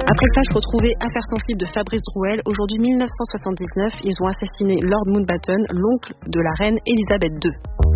Après le flash retrouvé, affaire sensible de Fabrice Drouel. Aujourd'hui 1979, ils ont assassiné Lord Mountbatten, l'oncle de la reine Elisabeth II.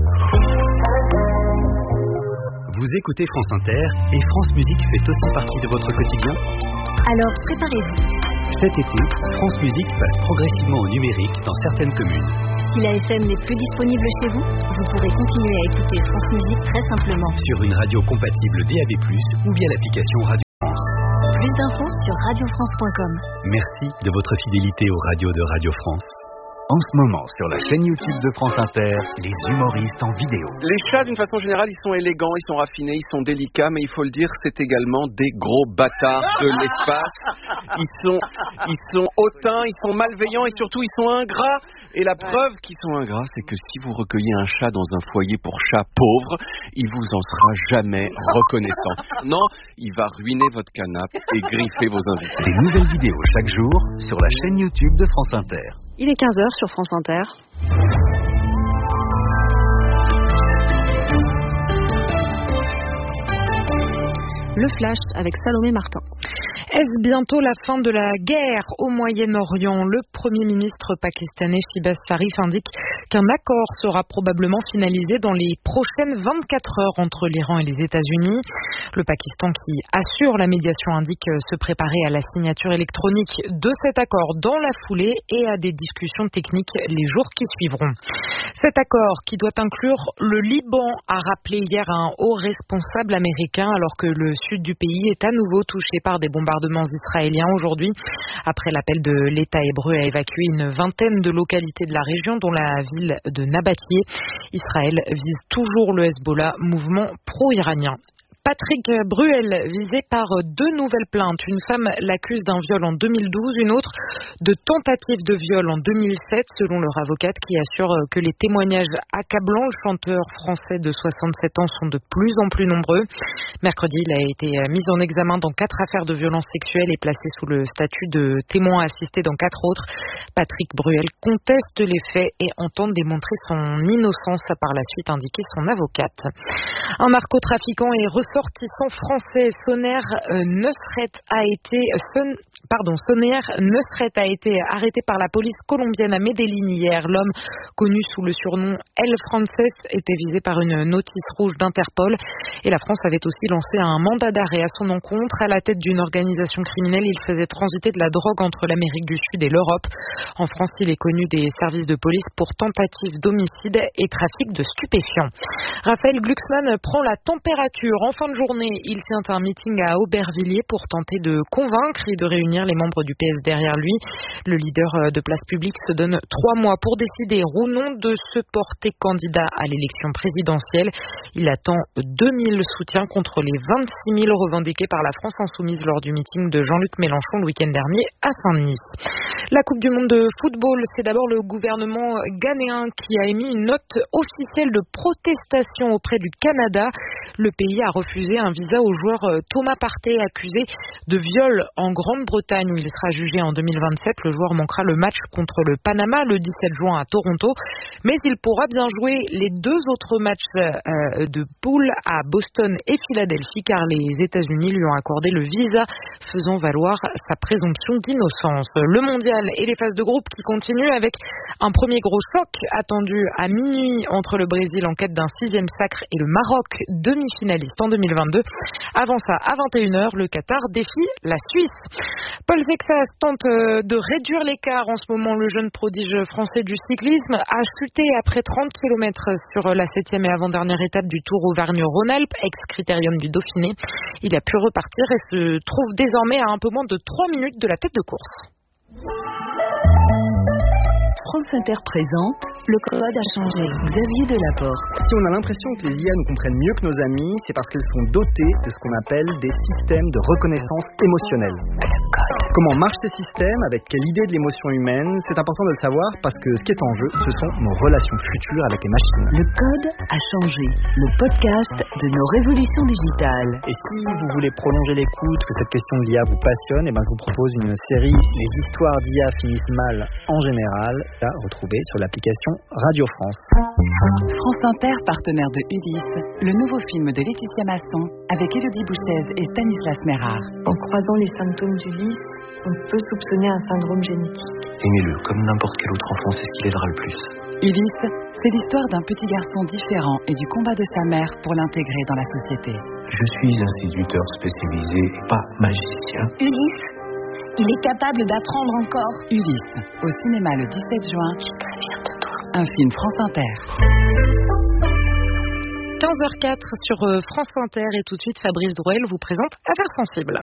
Vous écoutez France Inter et France Musique fait aussi partie de votre quotidien ? Alors préparez-vous. Cet été, France Musique passe progressivement au numérique dans certaines communes. Si la FM n'est plus disponible chez vous, vous pourrez continuer à écouter France Musique très simplement. Sur une radio compatible DAB+, ou via l'application Radio France. Plus d'infos sur radiofrance.com. Merci de votre fidélité aux radios de Radio France. En ce moment, sur la chaîne YouTube de France Inter, les humoristes en vidéo. Les chats, d'une façon générale, ils sont élégants, ils sont raffinés, ils sont délicats, mais il faut le dire, c'est également des gros bâtards de l'espace. Ils sont hautains, ils sont malveillants et surtout, ils sont ingrats. Et la preuve qu'ils sont ingrats, c'est que si vous recueillez un chat dans un foyer pour chats pauvres, il vous en sera jamais reconnaissant. Non, il va ruiner votre canapé et griffer vos invités. Des nouvelles vidéos chaque jour sur la chaîne YouTube de France Inter. Il est 15h sur France Inter. Le flash avec Salomé Martin. Est-ce bientôt la fin de la guerre au Moyen-Orient ? Le Premier ministre pakistanais Shehbaz Sharif indique qu'un accord sera probablement finalisé dans les prochaines 24 heures entre l'Iran et les États-Unis. Le Pakistan, qui assure la médiation, indique se préparer à la signature électronique de cet accord dans la foulée et à des discussions techniques les jours qui suivront. Cet accord, qui doit inclure le Liban, a rappelé hier un haut responsable américain alors que le sud du pays est à nouveau touché par des bombardements israéliens aujourd'hui. Après l'appel de l'État hébreu à évacuer une vingtaine de localités de la région, dont la ville de Nabatieh, Israël vise toujours le Hezbollah, mouvement pro-iranien. Patrick Bruel, visé par deux nouvelles plaintes. Une femme l'accuse d'un viol en 2012, une autre de tentative de viol en 2007, selon leur avocate qui assure que les témoignages accablants. Le chanteur français de 67 ans sont de plus en plus nombreux. Mercredi, il a été mis en examen dans 4 affaires de violences sexuelles et placé sous le statut de témoin assisté dans 4 autres. Patrick Bruel conteste les faits et entend démontrer son innocence, a par la suite indiqué son avocate. Un narcotrafiquant est ressortissant français, Soner Nosret a été arrêté par la police colombienne à Medellín hier. L'homme, connu sous le surnom El Frances, était visé par une notice rouge d'Interpol et la France avait aussi lancé un mandat d'arrêt à son encontre. À la tête d'une organisation criminelle, il faisait transiter de la drogue entre l'Amérique du Sud et l'Europe. En France, il est connu des services de police pour tentative d'homicide et trafic de stupéfiants. Raphaël Glucksmann prend la température. En fin de journée, il tient un meeting à Aubervilliers pour tenter de convaincre et de réunir les membres du PS derrière lui. Le leader de Place Publique se donne 3 mois pour décider ou non de se porter candidat à l'élection présidentielle. Il attend 2000 soutiens contre les 26 000 revendiqués par la France Insoumise lors du meeting de Jean-Luc Mélenchon le week-end dernier à Saint-Denis. La Coupe du Monde de football, c'est d'abord le gouvernement ghanéen qui a émis une note officielle de protestation auprès du Canada. Le pays a refusé un visa au joueur Thomas Partey, accusé de viol en Grande-Bretagne où il sera jugé en 2027. Le joueur manquera le match contre le Panama le 17 juin à Toronto, mais il pourra bien jouer les 2 autres matchs de poule à Boston et Philadelphie car les États-Unis lui ont accordé le visa faisant valoir sa présomption d'innocence. Le mondial et les phases de groupe qui continuent avec un premier gros choc attendu à minuit entre le Brésil en quête d'un 6e sacre et le Maroc, demi-finaliste en 2022. Avant ça, à 21h, le Qatar défie la Suisse. Paul Zexas tente de réduire l'écart en ce moment. Le jeune prodige français du cyclisme a chuté après 30 km sur la 7e et avant-dernière étape du Tour Auvergne-Rhône-Alpes, ex-critérium du Dauphiné. Il a pu repartir et se trouve désormais à un peu moins de 3 minutes de la tête de course. France Inter présente, le code a changé. Xavier Delaporte. Si on a l'impression que les IA nous comprennent mieux que nos amis, c'est parce qu'elles sont dotées de ce qu'on appelle des systèmes de reconnaissance émotionnelle. Le code. Comment marchent ces systèmes, avec quelle idée de l'émotion humaine? C'est important de le savoir parce que ce qui est en jeu, ce sont nos relations futures avec les machines. Le code a changé, le podcast de nos révolutions digitales. Et si vous voulez prolonger l'écoute, que cette question de l'IA vous passionne, je vous propose une série Les histoires d'IA finissent mal en général, à retrouver sur l'application Radio France. France Inter, partenaire de Ulysse, le nouveau film de Laetitia Masson avec Élodie Bouchez et Stanislas Mérard. En croisant les symptômes d'Ulysse, on peut soupçonner un syndrome génétique. Aimez-le comme n'importe quel autre enfant, c'est ce qui l'aidera le plus. Ulysse, c'est l'histoire d'un petit garçon différent et du combat de sa mère pour l'intégrer dans la société. Je suis instituteur spécialisé et pas magicien. Ulysse, il est capable d'apprendre encore. Ulysse, au cinéma le 17 juin. Je suis très fière de toi. Un film France Inter. 15h04 sur France Inter et tout de suite Fabrice Drouel vous présente Affaires sensibles.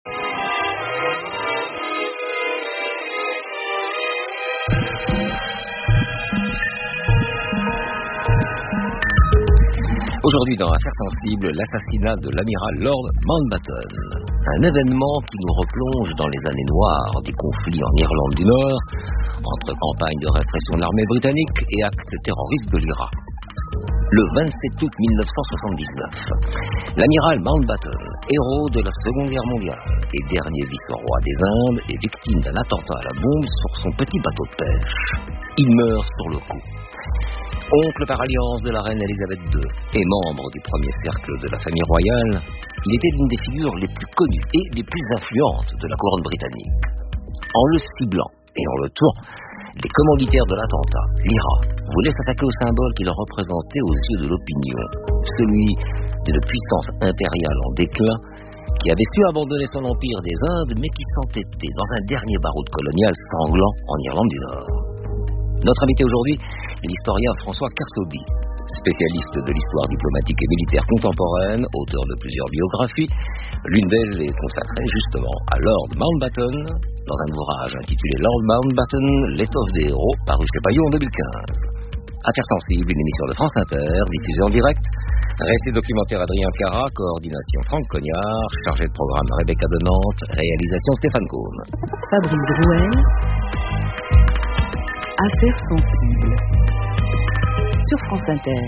Aujourd'hui dans Affaires sensibles, l'assassinat de l'amiral Lord Mountbatten. Un événement qui nous replonge dans les années noires du conflit en Irlande du Nord, entre campagne de répression de l'armée britannique et actes terroristes de l'Irak. Le 27 août 1979, l'amiral Mountbatten, héros de la Seconde Guerre mondiale et dernier vice-roi des Indes, est victime d'un attentat à la bombe sur son petit bateau de pêche. Il meurt sur le coup. Oncle par alliance de la reine Elisabeth II et membre du premier cercle de la famille royale, il était l'une des figures les plus connues et les plus influentes de la couronne britannique. En le ciblant et en le tuant, les commanditaires de l'attentat, l'IRA, voulaient s'attaquer au symbole qu'il représentait aux yeux de l'opinion, celui d'une puissance impériale en déclin qui avait su abandonner son empire des Indes mais qui s'entêtait dans un dernier baroud colonial sanglant en Irlande du Nord. Notre invité aujourd'hui est l'historien François Carsobi, spécialiste de l'histoire diplomatique et militaire contemporaine, auteur de plusieurs biographies. L'une d'elles est consacrée justement à Lord Mountbatten, dans un ouvrage intitulé Lord Mountbatten, l'étoffe des héros, paru chez Payot en 2015. Affaires sensibles, une émission de France Inter, diffusée en direct. Récit documentaire Adrien Cara, coordination Franck Cognard, chargé de programme Rebecca de Nantes, réalisation Stéphane Combe. Fabrice Drouel, Affaires sensibles, sur France Inter.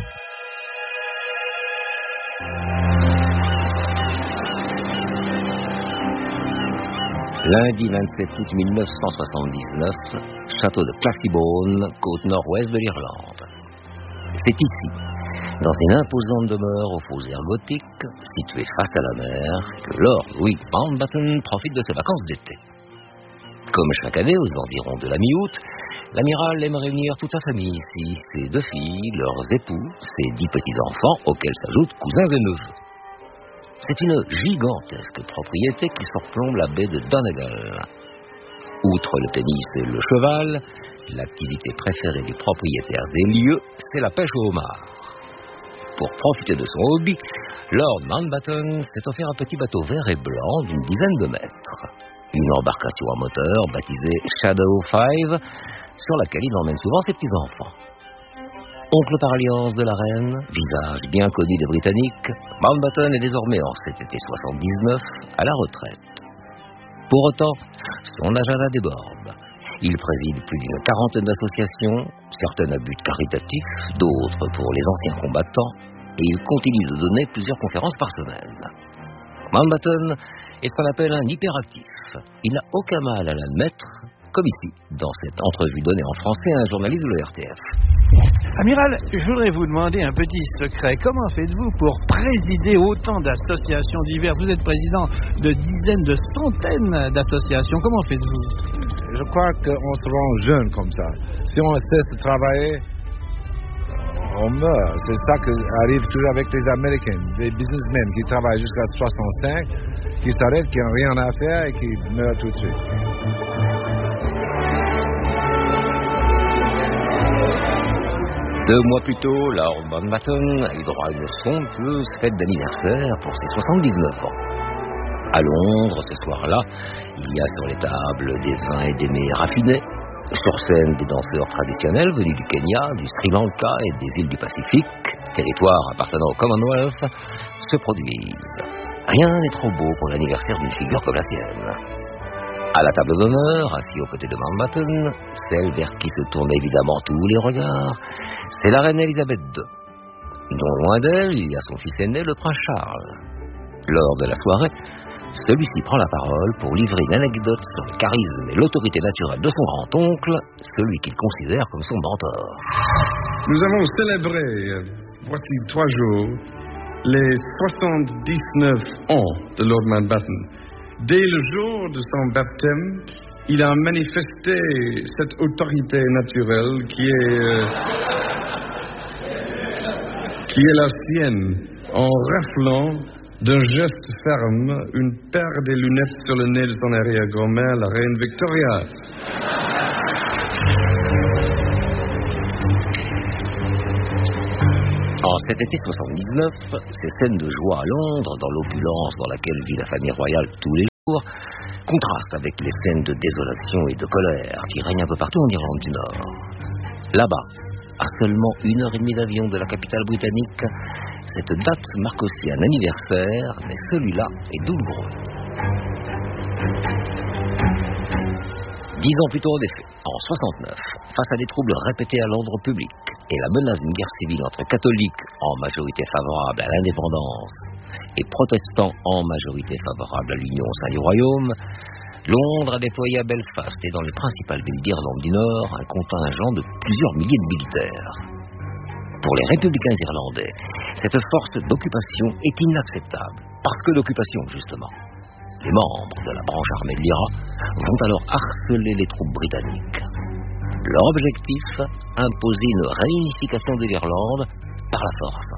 Lundi 27 août 1979, château de Classybone, côte nord-ouest de l'Irlande. C'est ici, dans une imposante demeure aux faux airs gothiques, située face à la mer, que Lord Louis Mountbatten profite de ses vacances d'été. Comme chaque année, aux environs de la mi-août, l'amiral aime réunir toute sa famille ici, ses 2 filles, leurs époux, ses 10 petits-enfants, auxquels s'ajoutent cousins et neveux. C'est une gigantesque propriété qui surplombe la baie de Donegal. Outre le tennis et le cheval, l'activité préférée du propriétaire des lieux, c'est la pêche au homard. Pour profiter de son hobby, Lord Mountbatten s'est offert un petit bateau vert et blanc d'une dizaine de mètres. Une embarcation à moteur baptisée Shadow 5, sur laquelle il emmène souvent ses petits-enfants. Oncle par alliance de la reine, visage bien connu des Britanniques, Mountbatten est désormais en cet été 79 à la retraite. Pour autant, son agenda déborde. Il préside plus d'une quarantaine d'associations, certaines à but caritatif, d'autres pour les anciens combattants, et il continue de donner plusieurs conférences par semaine. Mountbatten est ce qu'on appelle un hyperactif. Il n'a aucun mal à l'admettre, comme ici, dans cette entrevue donnée en français à un journaliste de l'ERTF. Amiral, je voudrais vous demander un petit secret. Comment faites-vous pour présider autant d'associations diverses? Vous êtes président de dizaines, de centaines d'associations. Comment faites-vous? Je crois qu'on se rend jeune comme ça. Si on cesse de travailler, on meurt. C'est ça qui arrive toujours avec les Américains, les businessmen qui travaillent jusqu'à 65, qui s'arrêtent, qui n'ont rien à faire et qui meurent tout de suite. Deux mois plus tôt, Lord Mountbatten a eu droit à une somptueuse fête d'anniversaire pour ses 79 ans. À Londres, ce soir-là, il y a sur les tables des vins et des mets raffinés, sur scène des danseurs traditionnels venus du Kenya, du Sri Lanka et des îles du Pacifique, territoires appartenant au Commonwealth, se produisent. Rien n'est trop beau pour l'anniversaire d'une figure comme la sienne. À la table d'honneur, assis aux côtés de Mountbatten, celle vers qui se tournent évidemment tous les regards, c'est la reine Elisabeth II. Non loin d'elle, il y a son fils aîné, le prince Charles. Lors de la soirée, celui-ci prend la parole pour livrer une anecdote sur le charisme et l'autorité naturelle de son grand-oncle, celui qu'il considère comme son mentor. Nous avons célébré, voici 3 jours, les 79 ans de Lord Mountbatten. Dès le jour de son baptême, il a manifesté cette autorité naturelle qui est la sienne, en raflant d'un geste ferme une paire de lunettes sur le nez de son arrière-grand-mère, la reine Victoria. En cet été 79, ces scènes de joie à Londres, dans l'opulence dans laquelle vit la famille royale tous les jours, contrastent avec les scènes de désolation et de colère qui règnent un peu partout en Irlande du Nord. Là-bas, à seulement 1h30 d'avion de la capitale britannique, cette date marque aussi un anniversaire, mais celui-là est douloureux. 10 ans plus tôt, en effet, en 69, face à des troubles répétés à l'ordre public et la menace d'une guerre civile entre catholiques en majorité favorables à l'indépendance et protestants en majorité favorables à l'union au sein du royaume, Londres a déployé à Belfast et dans les principales villes d'Irlande du Nord un contingent de plusieurs milliers de militaires. Pour les républicains irlandais, cette force d'occupation est inacceptable, parce que l'occupation, justement. Les membres de la branche armée de l'IRA vont alors harceler les troupes britanniques. Leur objectif, imposer une réunification de l'Irlande par la force.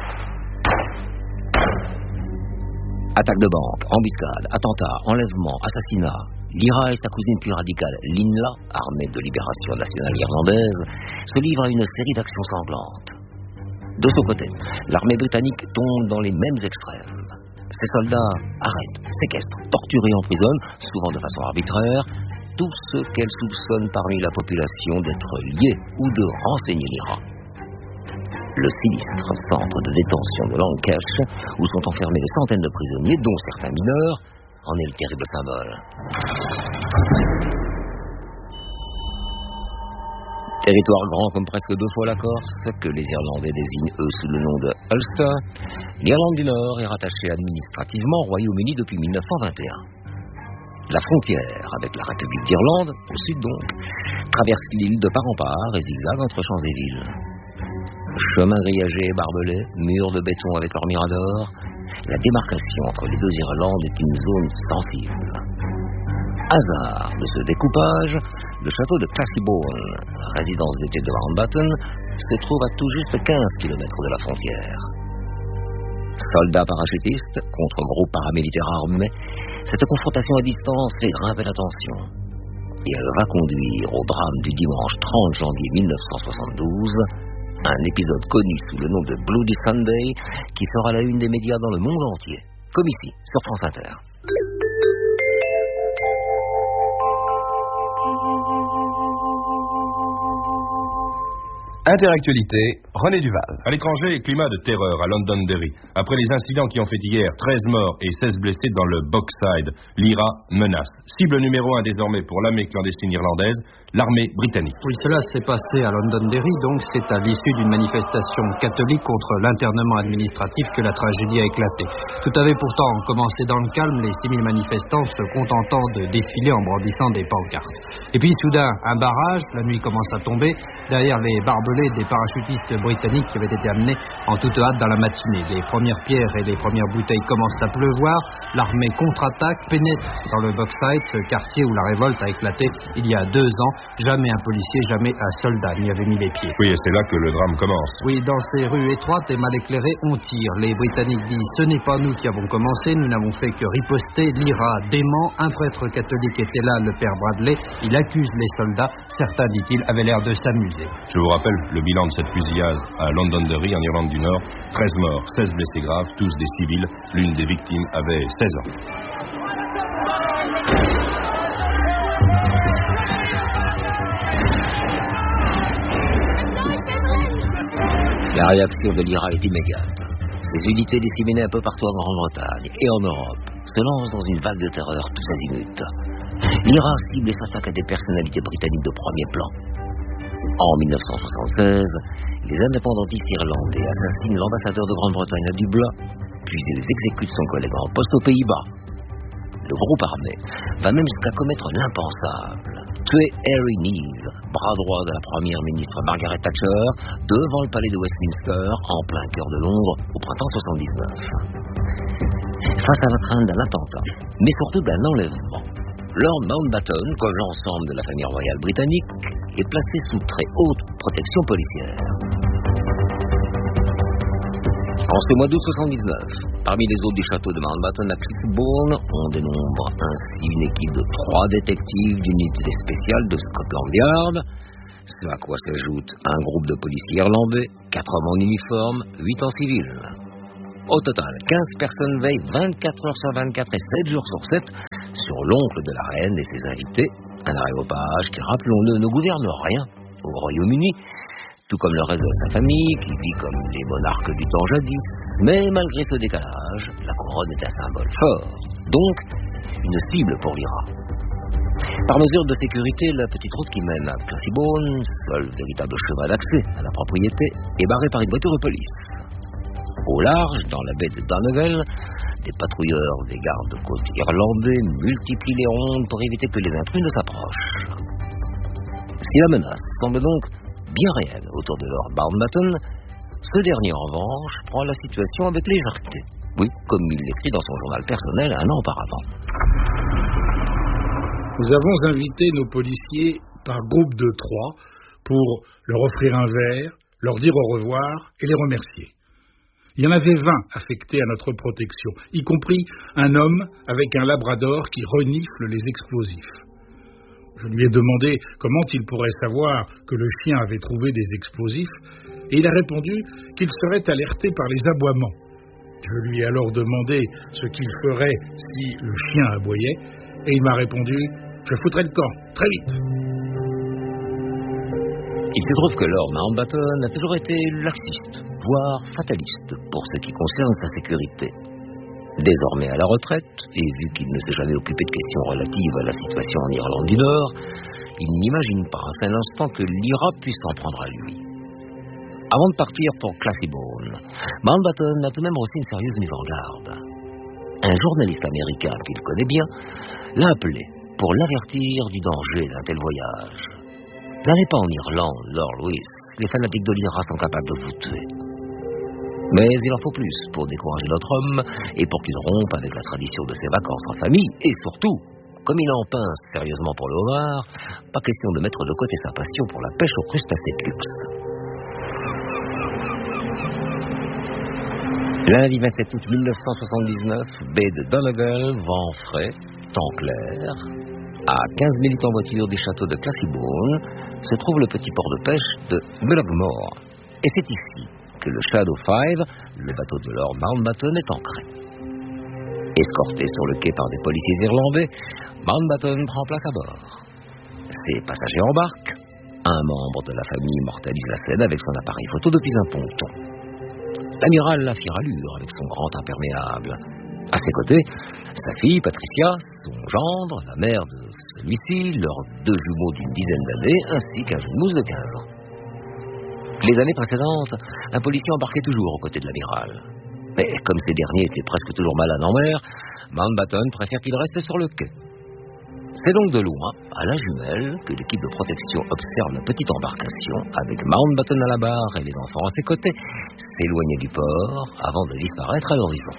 Attaque de banque, embuscade, attentat, enlèvement, assassinat. L'IRA et sa cousine plus radicale, l'INLA, Armée de libération nationale irlandaise, se livrent à une série d'actions sanglantes. De son côté, l'armée britannique tombe dans les mêmes extrêmes. Ces soldats arrêtent, séquestrent, torturent et emprisonnent, souvent de façon arbitraire, tous ceux qu'elle soupçonne parmi la population d'être liés ou de renseigner l'IRA. Le sinistre centre de détention de Lancash, où sont enfermés des centaines de prisonniers, dont certains mineurs, en est le terrible symbole. Territoire grand comme presque 2 fois la Corse, que les Irlandais désignent eux sous le nom de Ulster, l'Irlande du Nord est rattachée administrativement au Royaume-Uni depuis 1921. La frontière avec la République d'Irlande, au sud donc, traverse l'île de part en part et zigzague entre champs et villes. Chemins grillagés et barbelés, murs de béton avec leurs miradors, la démarcation entre les 2 Irlandes est une zone sensible. Hasard de ce découpage, le château de Classiebawn, résidence d'été de Mountbatten, se trouve à tout juste 15 km de la frontière. Soldats parachutistes contre groupes paramilitaires armés, cette confrontation à distance fait grimper la tension. Et elle va conduire au drame du dimanche 30 janvier 1972, un épisode connu sous le nom de Bloody Sunday, qui fera la une des médias dans le monde entier, comme ici, sur France Inter. Interactualité, René Duval. À l'étranger, climat de terreur à Londonderry. Après les incidents qui ont fait hier 13 morts et 16 blessés dans le Bogside, l'IRA menace. Cible numéro 1 désormais pour l'armée clandestine irlandaise, l'armée britannique. Oui, cela s'est passé à Londonderry, donc c'est à l'issue d'une manifestation catholique contre l'internement administratif que la tragédie a éclaté. Tout avait pourtant commencé dans le calme, les 6000 manifestants se contentant de défiler en brandissant des pancartes. Et puis soudain, un barrage, la nuit commence à tomber, derrière les barbelés des parachutistes britanniques qui avaient été amenés en toute hâte dans la matinée. Les premières pierres et les premières bouteilles commencent à pleuvoir, l'armée contre-attaque, pénètre dans le Bogside, ce quartier où la révolte a éclaté il y a 2 ans. Jamais un policier, jamais un soldat n'y avait mis les pieds. Oui, et c'est là que le drame commence. Oui, dans ces rues étroites et mal éclairées, on tire. Les Britanniques disent « Ce n'est pas nous qui avons commencé, nous n'avons fait que riposter, l'IRA dément. Un prêtre catholique était là, le père Bradley. Il accuse les soldats. Certains, dit-il, avaient l'air de s'amuser. » Je vous rappelle le bilan de cette fusillade à Londonderry, en Irlande du Nord. 13 morts, 16 blessés graves, tous des civils. L'une des victimes avait 16 ans. La réaction de l'IRA est immédiate. Ces unités disséminées un peu partout en Grande-Bretagne et en Europe se lancent dans une vague de terreur tous azimuts. L'IRA cible et s'attaque à des personnalités britanniques de premier plan. En 1976, les indépendantistes irlandais assassinent l'ambassadeur de Grande-Bretagne à Dublin, puis ils exécutent son collègue en poste aux Pays-Bas. Le groupe armé va même jusqu'à commettre l'impensable. Tuer Harry Neave, bras droit de la première ministre Margaret Thatcher, devant le palais de Westminster, en plein cœur de Londres, au printemps 79. Face à la crainte d'un attentat, mais surtout d'un enlèvement, Lord Mountbatten, comme l'ensemble de la famille royale britannique, est placé sous très haute protection policière. En ce mois d'août 79, parmi les hôtes du château de Mountbatten à Clifton, on dénombre ainsi une équipe de 3 détectives d'unité spéciale de Scotland Yard, ce à quoi s'ajoute un groupe de policiers irlandais, 4 hommes en uniforme, 8 en civil. Au total, 15 personnes veillent 24 heures sur 24 et 7 jours sur 7 sur l'oncle de la reine et ses invités, un aréopage qui, rappelons-le, ne gouverne rien au Royaume-Uni, tout comme le reste de sa famille, qui vit comme les monarques du temps jadis. Mais malgré ce décalage, la couronne est un symbole fort, donc une cible pour l'IRA. Par mesure de sécurité, la petite route qui mène à Classybone, seul véritable chemin d'accès à la propriété, est barrée par une voiture de police. Au large, dans la baie de Donegal, des patrouilleurs des gardes-côtes irlandais multiplient les rondes pour éviter que les intrus ne s'approchent. Si la menace semble donc bien réelle autour de Lord Mountbatten, ce dernier en revanche prend la situation avec légèreté. Oui, comme il l'écrit dans son journal personnel un an auparavant. Nous avons invité nos policiers par groupe de 3 pour leur offrir un verre, leur dire au revoir et les remercier. Il y en avait 20 affectés à notre protection, y compris un homme avec un labrador qui renifle les explosifs. Je lui ai demandé comment il pourrait savoir que le chien avait trouvé des explosifs, et il a répondu qu'il serait alerté par les aboiements. Je lui ai alors demandé ce qu'il ferait si le chien aboyait, et il m'a répondu « Je foutrai le camp, très vite !» Il se trouve que Lord Mountbatten a toujours été laxiste, voire fataliste, pour ce qui concerne sa sécurité. Désormais à la retraite, et vu qu'il ne s'est jamais occupé de questions relatives à la situation en Irlande du Nord, il n'imagine pas un seul instant que l'IRA puisse s'en prendre à lui. Avant de partir pour Classybone, Mountbatten a tout de même reçu une sérieuse mise en garde. Un journaliste américain qu'il connaît bien l'a appelé pour l'avertir du danger d'un tel voyage. N'allez pas en Irlande, Lord Louis. Les fanatiques de l'IRA sont capables de vous tuer. Mais il en faut plus pour décourager notre homme et pour qu'il rompe avec la tradition de ses vacances en famille. Et surtout, comme il en pince sérieusement pour le homard, pas question de mettre de côté sa passion pour la pêche aux crustacés de luxe. Lundi 27 août 1979, baie de Donegal, vent frais, temps clair. À 15 minutes en voiture du château de Classybone se trouve le petit port de pêche de Mullockmore. Et c'est ici que le Shadow 5, le bateau de Lord Mountbatten, est ancré. Escorté sur le quai par des policiers irlandais, Mountbatten prend place à bord. Ses passagers embarquent. Un membre de la famille immortalise la scène avec son appareil photo depuis un ponton. L'amiral la fit rallure avec son grand imperméable. À ses côtés, sa fille, Patricia, son gendre, la mère de celui-ci, leurs 2 jumeaux d'une dizaine d'années, ainsi qu'un jeune mousse de 15 ans. Les années précédentes, un policier embarquait toujours aux côtés de l'amiral. Mais comme ces derniers étaient presque toujours malades en mer, Mountbatten préfère qu'il reste sur le quai. C'est donc de loin, à la jumelle, que l'équipe de protection observe la petite embarcation, avec Mountbatten à la barre et les enfants à ses côtés, s'éloigner du port avant de disparaître à l'horizon.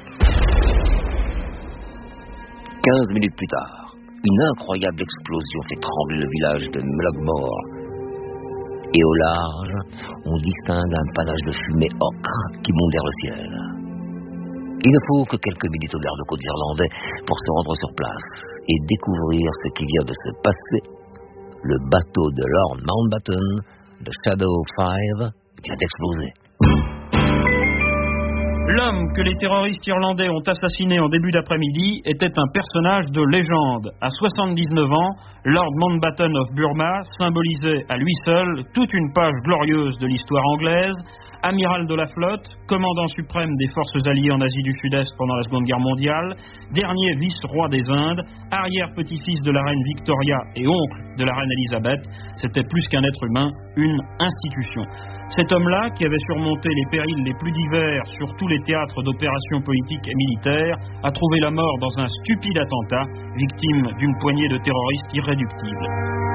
15 minutes plus tard, une incroyable explosion fait trembler le village de Mullockmore. Et au large, on distingue un panache de fumée ocre qui monte vers le ciel. Il ne faut que quelques minutes aux gardes-côtes irlandais pour se rendre sur place et découvrir ce qui vient de se passer. Le bateau de Lord Mountbatten, le Shadow 5, vient d'exploser. L'homme que les terroristes irlandais ont assassiné en début d'après-midi était un personnage de légende. À 79 ans, Lord Mountbatten of Burma symbolisait à lui seul toute une page glorieuse de l'histoire anglaise. Amiral de la flotte, commandant suprême des forces alliées en Asie du Sud-Est pendant la Seconde Guerre mondiale, dernier vice-roi des Indes, arrière-petit-fils de la reine Victoria et oncle de la reine Elisabeth, c'était plus qu'un être humain, une institution. Cet homme-là, qui avait surmonté les périls les plus divers sur tous les théâtres d'opérations politiques et militaires, a trouvé la mort dans un stupide attentat, victime d'une poignée de terroristes irréductibles.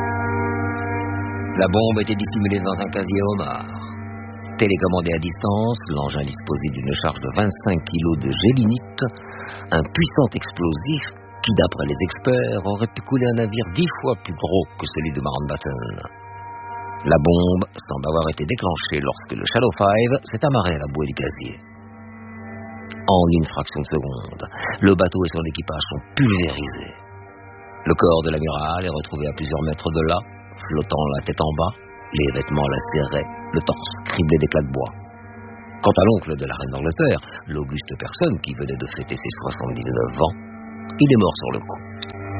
La bombe était dissimulée dans un casier homard. Télécommandé à distance, l'engin disposait d'une charge de 25 kg de gélinite, un puissant explosif qui, d'après les experts, aurait pu couler un navire 10 fois plus gros que celui de Mountbatten. La bombe semble avoir été déclenchée lorsque le Shadow 5 s'est amarré à la bouée du casier. En une fraction de seconde, le bateau et son équipage sont pulvérisés. Le corps de l'amiral est retrouvé à plusieurs mètres de là, flottant la tête en bas, les vêtements lacérés, le torse criblé d'éclats de bois. Quant à l'oncle de la reine d'Angleterre, l'auguste personne qui venait de fêter ses 79 ans, il est mort sur le coup.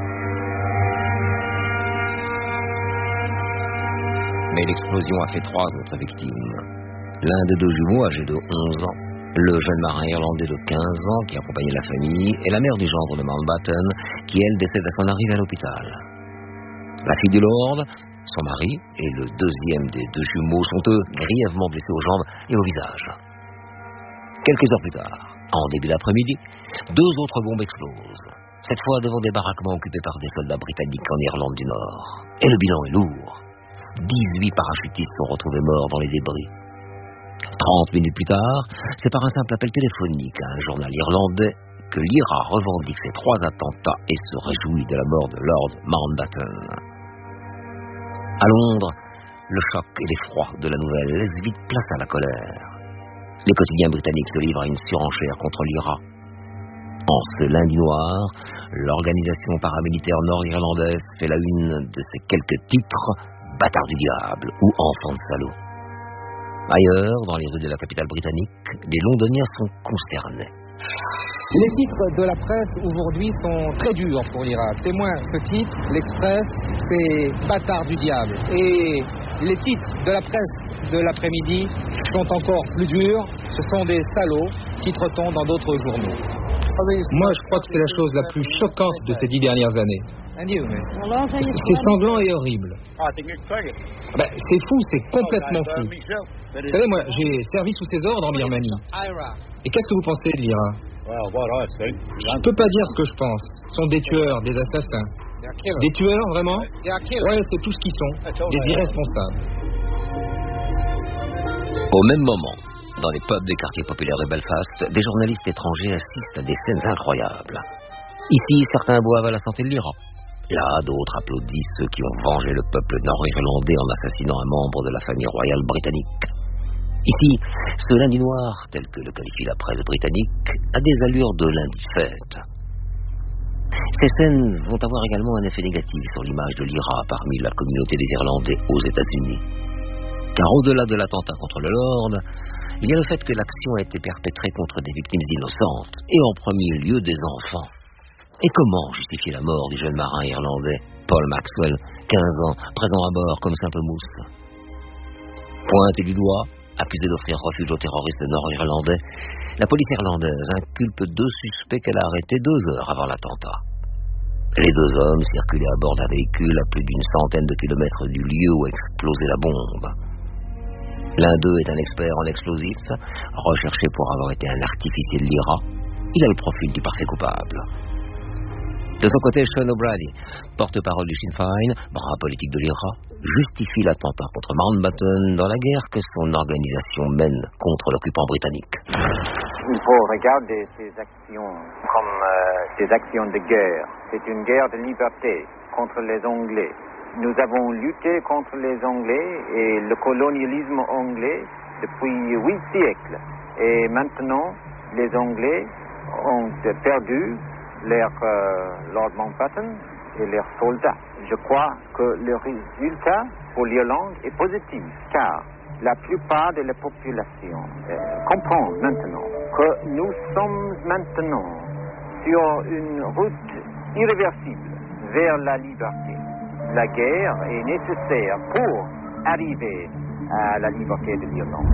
Mais l'explosion a fait 3 autres victimes. L'un des 2 jumeaux âgé de 11 ans, le jeune marin irlandais de 15 ans qui accompagnait la famille et la mère du gendre de Mountbatten qui, elle, décède à son arrivée à l'hôpital. La fille du lord, son mari et le deuxième des 2 jumeaux sont eux grièvement blessés aux jambes et au visage. Quelques heures plus tard, en début d'après-midi, 2 autres bombes explosent. Cette fois devant des baraquements occupés par des soldats britanniques en Irlande du Nord. Et le bilan est lourd. 18 parachutistes sont retrouvés morts dans les débris. 30 minutes plus tard, c'est par un simple appel téléphonique à un journal irlandais que l'IRA revendique ces 3 attentats et se réjouit de la mort de Lord Mountbatten. À Londres, le choc et l'effroi de la nouvelle laissent vite place à la colère. Les quotidiens britanniques se livrent à une surenchère contre l'IRA. En ce lundi noir, l'organisation paramilitaire nord-irlandaise fait la une de ses quelques titres « Bâtard du diable » ou « Enfant de salaud ». Ailleurs, dans les rues de la capitale britannique, les Londoniens sont consternés. Les titres de la presse aujourd'hui sont très durs pour l'IRA. Témoin ce titre, l'Express, c'est « Bâtard du diable ». Et les titres de la presse de l'après-midi sont encore plus durs. Ce sont des salauds, titre-t-on dans d'autres journaux. Moi, je crois que c'est la chose la plus choquante de ces 10 dernières années. C'est sanglant et horrible. C'est fou, c'est complètement fou. Vous savez, moi, j'ai servi sous ses ordres en Birmanie. Et qu'est-ce que vous pensez de l'IRA ? Je ne peux pas dire ce que je pense. Ce sont des tueurs, des assassins. Des tueurs, vraiment ? Ouais, c'est tout ce qu'ils sont. Des irresponsables. Au même moment, dans les pubs des quartiers populaires de Belfast, des journalistes étrangers assistent à des scènes incroyables. Ici, certains boivent à la santé de l'IRA. Là, d'autres applaudissent ceux qui ont vengé le peuple nord-irlandais en assassinant un membre de la famille royale britannique. Ici, ce lundi noir, tel que le qualifie la presse britannique, a des allures de lundi de fête. Ces scènes vont avoir également un effet négatif sur l'image de l'IRA parmi la communauté des Irlandais aux États-Unis. Car au-delà de l'attentat contre le Lord, il y a le fait que l'action a été perpétrée contre des victimes innocentes, et en premier lieu des enfants. Et comment justifier la mort du jeune marin irlandais, Paul Maxwell, 15 ans, présent à bord comme simple mousse ? Pointé du doigt, accusé d'offrir refuge aux terroristes nord-irlandais, la police irlandaise inculpe 2 suspects qu'elle a arrêtés 2 heures avant l'attentat. Les 2 hommes circulaient à bord d'un véhicule à plus d'une centaine de kilomètres du lieu où explosait la bombe. L'un d'eux est un expert en explosifs, recherché pour avoir été un artificier de l'IRA. Il a le profil du parfait coupable. De son côté, Sean O'Brady, porte-parole du Sinn Féin, bras politique de l'IRA, justifie l'attentat contre Mountbatten dans la guerre que son organisation mène contre l'occupant britannique. Il faut regarder ces actions comme des actions de guerre. C'est une guerre de liberté contre les Anglais. Nous avons lutté contre les Anglais et le colonialisme anglais depuis 8 siècles. Et maintenant, les Anglais ont perdu leur Lord Mountbatten et leurs soldats. Je crois que le résultat pour l'Irlande est positif, car la plupart de la population comprend maintenant que nous sommes maintenant sur une route irréversible vers la liberté. La guerre est nécessaire pour arriver à la liberté de l'Irlande.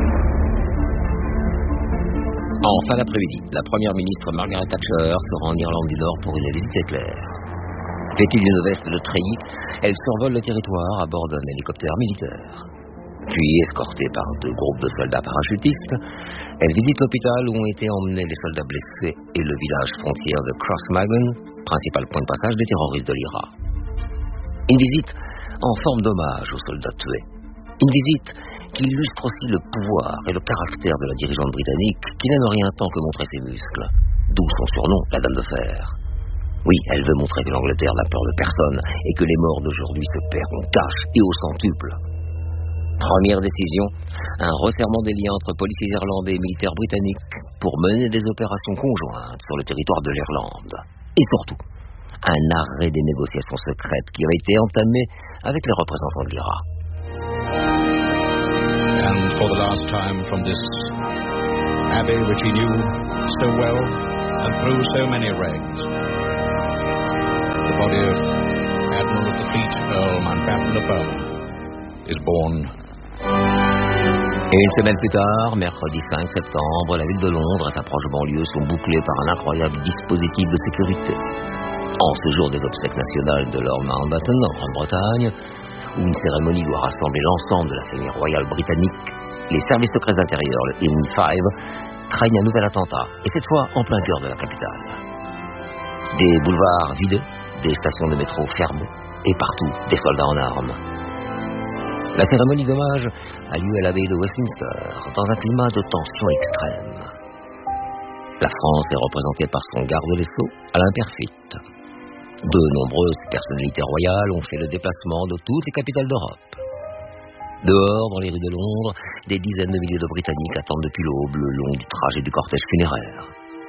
En fin d'après-midi, la première ministre Margaret Thatcher se rend en Irlande du Nord pour une visite éclair. Vêtue d'une veste de treillis, elle survole le territoire à bord d'un hélicoptère militaire. Puis, escortée par 2 groupes de soldats parachutistes, elle visite l'hôpital où ont été emmenés les soldats blessés et le village frontière de Crossmagon, principal point de passage des terroristes de l'IRA. Une visite en forme d'hommage aux soldats tués. Une visite qui illustre aussi le pouvoir et le caractère de la dirigeante britannique qui n'aime rien tant que montrer ses muscles. D'où son surnom, la Dame de Fer. Oui, elle veut montrer que l'Angleterre n'a peur de personne et que les morts d'aujourd'hui se paieront cash et au centuple. Première décision, un resserrement des liens entre policiers irlandais et militaires britanniques pour mener des opérations conjointes sur le territoire de l'Irlande. Et surtout, un arrêt des négociations secrètes qui avait été entamé avec les représentants de l'IRA. And for the last time from this abbey which he knew so well and through so many regs, the body of Admiral of the Fleet, Earl Mountbatten of Burma, is born. Et une semaine plus tard, mercredi 5 septembre, la ville de Londres et sa proche banlieue sont bouclées par un incroyable dispositif de sécurité. En ce jour des obsèques nationales de Lord Mountbatten en Grande-Bretagne, où une cérémonie doit rassembler l'ensemble de la famille royale britannique, les services secrets intérieurs, le MI5, craignent un nouvel attentat, et cette fois en plein cœur de la capitale. Des boulevards vidés, des stations de métro fermées, et partout des soldats en armes. La cérémonie d'hommage a lieu à l'abbaye de Westminster, dans un climat de tension extrême. La France est représentée par son garde des Sceaux, Alain Perfit. De nombreuses personnalités royales ont fait le déplacement de toutes les capitales d'Europe. Dehors, dans les rues de Londres, des dizaines de milliers de Britanniques attendent depuis l'aube le long du trajet du cortège funéraire.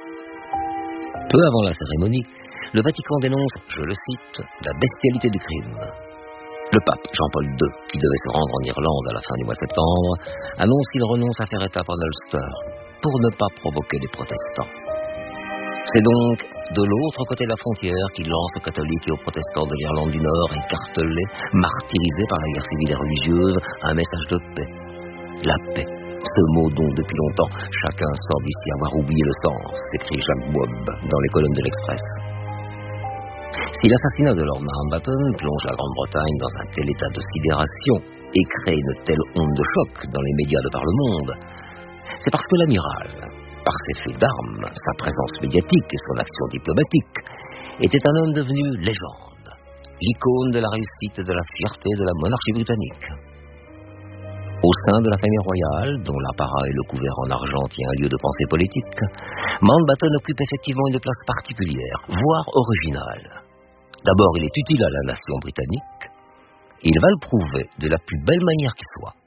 Peu avant la cérémonie, le Vatican dénonce, je le cite, la bestialité du crime. Le pape Jean-Paul II, qui devait se rendre en Irlande à la fin du mois de septembre, annonce qu'il renonce à faire étape en Ulster pour ne pas provoquer les protestants. C'est donc de l'autre côté de la frontière qu'il lance aux catholiques et aux protestants de l'Irlande du Nord, écartelés, martyrisés par la guerre civile et religieuse, un message de paix. La paix, ce mot dont depuis longtemps chacun semble ici avoir oublié le sens, écrit Jacques Bob dans les colonnes de l'Express. Si l'assassinat de Lord Mountbatten plonge la Grande-Bretagne dans un tel état de sidération et crée une telle onde de choc dans les médias de par le monde, c'est parce que l'amiral, par ses faits d'armes, sa présence médiatique et son action diplomatique, était un homme devenu légende, l'icône de la réussite et de la fierté de la monarchie britannique. Au sein de la famille royale, dont l'apparat et le couvert en argent tient un lieu de pensée politique, Mountbatten occupe effectivement une place particulière, voire originale. D'abord, il est utile à la nation britannique, et il va le prouver de la plus belle manière qui soit.